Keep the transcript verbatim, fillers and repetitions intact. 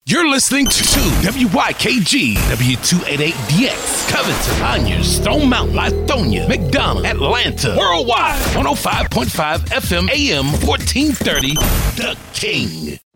You're listening to W Y K G, W two eighty-eight D X, Covington, Conyers, Stone Mountain, Lithonia, McDonough, Atlanta, worldwide, one oh five point five F M, A M, fourteen thirty, The King.